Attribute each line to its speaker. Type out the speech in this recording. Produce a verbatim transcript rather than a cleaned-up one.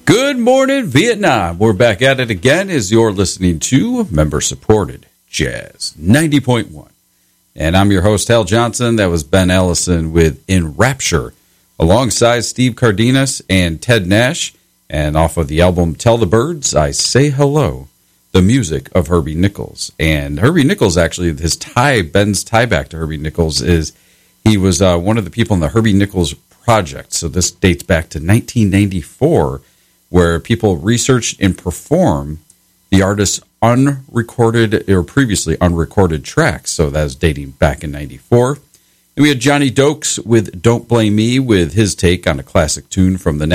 Speaker 1: Good morning, Vietnam. We're back at it again as you're listening to member-supported Jazz ninety point one. And I'm your host, Hal Johnson. That was Ben Ellison with In Rapture, alongside Steve Cardenas and Ted Nash. And off of the album Tell the Birds, I Say Hello, the music of Herbie Nichols. And Herbie Nichols, actually, his tie, Ben's tie back to Herbie Nichols is he was uh, one of the people in the Herbie Nichols project. So this dates back to nineteen ninety-four, where people researched and performed the artist's unrecorded or previously unrecorded tracks. So that was dating back in ninety-four. And we had Johnny Dokes with Don't Blame Me with his take on a classic tune from the